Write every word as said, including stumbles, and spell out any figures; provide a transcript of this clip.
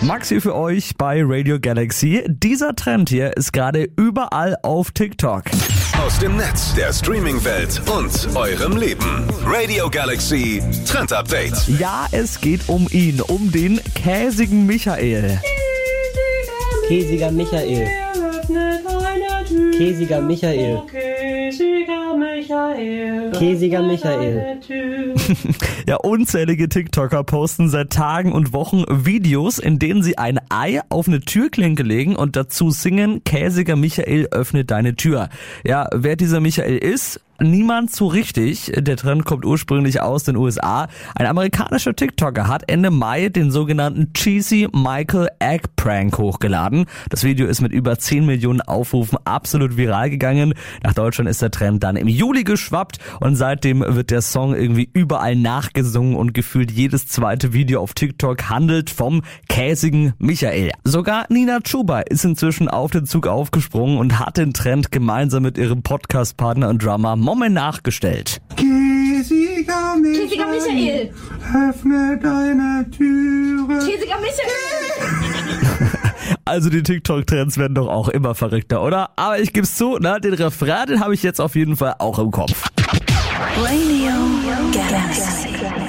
Max hier für euch bei Radio Galaxy. Dieser Trend hier ist gerade überall auf TikTok. Aus dem Netz, der Streaming-Welt und eurem Leben. Radio Galaxy Trend Update. Ja, es geht um ihn, um den käsigen Michael. Käsiger Michael. Käsiger Michael. Käsiger Michael. Ja, unzählige TikToker posten seit Tagen und Wochen Videos, in denen sie ein Ei auf eine Türklinke legen und dazu singen: Käsiger Michael, öffne deine Tür. Ja, wer dieser Michael ist? Niemand so richtig. Der Trend kommt ursprünglich aus den U S A. Ein amerikanischer TikToker hat Ende Mai den sogenannten Cheesy Michael Egg Prank hochgeladen. Das Video ist mit über zehn Millionen Aufrufen absolut viral gegangen. Nach Deutschland ist der Trend dann im Juli geschwappt und seitdem wird der Song irgendwie überall nachgesungen und gefühlt jedes zweite Video auf TikTok handelt vom käsigen Michael. Sogar Nina Chuba ist inzwischen auf den Zug aufgesprungen und hat den Trend gemeinsam mit ihrem Podcast-Partner und Drummer Moment nachgestellt. Käsiger Michael, Käsiger Michael, öffne deine Türe. Käsiger Michael. Also die TikTok-Trends werden doch auch immer verrückter, oder? Aber ich geb's zu, na, den Refrain, den habe ich jetzt auf jeden Fall auch im Kopf. Radio Galaxy.